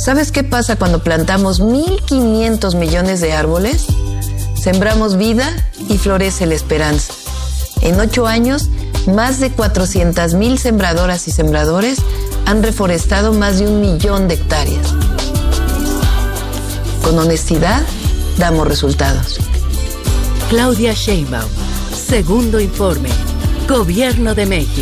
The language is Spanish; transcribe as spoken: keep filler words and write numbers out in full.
¿Sabes qué pasa cuando plantamos mil quinientos millones de árboles? Sembramos vida y florece la esperanza. En ocho años, más de cuatrocientas mil sembradoras y sembradores han reforestado más de un millón de hectáreas. Con honestidad, damos resultados. Claudia Sheinbaum, segundo informe. Gobierno de México.